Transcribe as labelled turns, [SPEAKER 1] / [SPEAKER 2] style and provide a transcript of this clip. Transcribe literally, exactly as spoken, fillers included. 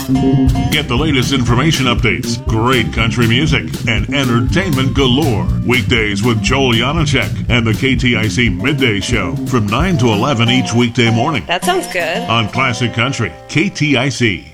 [SPEAKER 1] Get the latest information updates, great country music, and entertainment galore. Weekdays with Joel Janacek and the K T I C Midday Show from nine to eleven each weekday morning.
[SPEAKER 2] That sounds good.
[SPEAKER 1] On Classic Country, K T I C.